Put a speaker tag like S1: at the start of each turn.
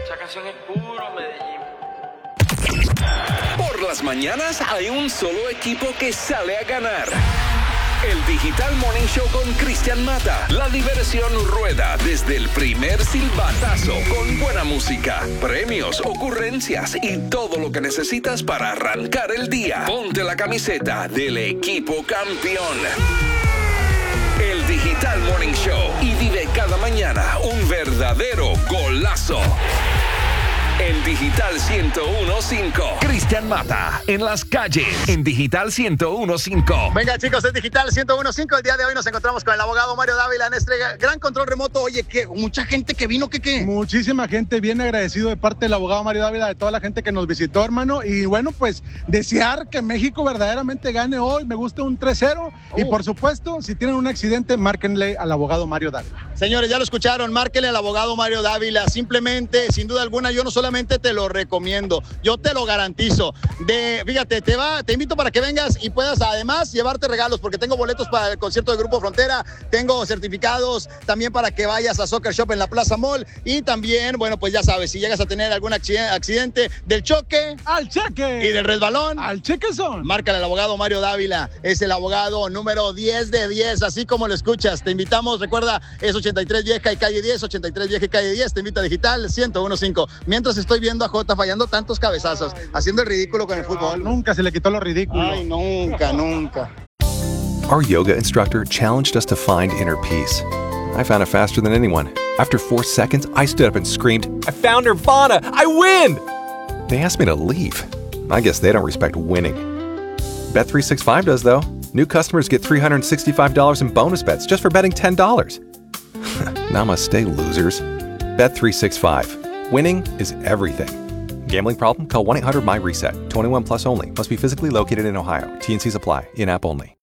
S1: Esa canción es puro Medellín.
S2: Por las mañanas hay un solo equipo que sale a ganar. El Digital Morning Show con Cristian Mata. La diversión rueda desde el primer silbatazo con buena música, premios, ocurrencias y todo lo que necesitas para arrancar el día. Ponte la camiseta del equipo campeón. El Digital Morning Show y vive cada mañana un verdadero golazo. En Digital 101.5. Cristian Mata en las calles. En Digital 101.5.
S3: Venga, chicos, es Digital 101.5. El día de hoy nos encontramos con el abogado Mario Dávila en este gran control remoto. Oye, que mucha gente que vino, ¿qué?
S4: Muchísima gente, bien agradecido de parte del abogado Mario Dávila, de toda la gente que nos visitó, hermano. Y bueno, pues desear que México verdaderamente gane hoy. Me gusta un 3-0. Y por supuesto, si tienen un accidente, márquenle al abogado Mario Dávila.
S3: Señores, ya lo escucharon, márquenle al abogado Mario Dávila. Simplemente, sin duda alguna, yo no solamente te lo recomiendo, yo te lo garantizo. Fíjate, te invito para que vengas y puedas además llevarte regalos, porque tengo boletos para el concierto de Grupo Frontera, tengo certificados también para que vayas a Soccer Shop en la Plaza Mall, y también, bueno, pues ya sabes, si llegas a tener algún accidente del choque,
S4: ¡al cheque!
S3: Y del resbalón,
S4: ¡al cheque son!
S3: Márcale al abogado Mario Dávila, es el abogado número 10 de 10, así como lo escuchas. Te invitamos, recuerda, es 83 Vieja y calle 10, 83 Vieja y calle 10, te invita a Digital 101.5. Mientras estoy viendo a Jota fallando tantos cabezazos, haciendo el ridículo con el fútbol.
S4: Nunca se le quitó lo ridículo.
S3: Ay, nunca.
S5: Our yoga instructor challenged us to find inner peace. I found it faster than anyone. After 4 seconds, I stood up and screamed, "I found Nirvana! I win!" They asked me to leave. I guess they don't respect winning. Bet365 does, though. New customers get $365 in bonus bets just for betting $10. Namaste, losers. Bet365. Winning is everything. Gambling problem? Call 1-800-MY-RESET. 21 plus only. Must be physically located in Ohio. T&Cs apply. In-app only.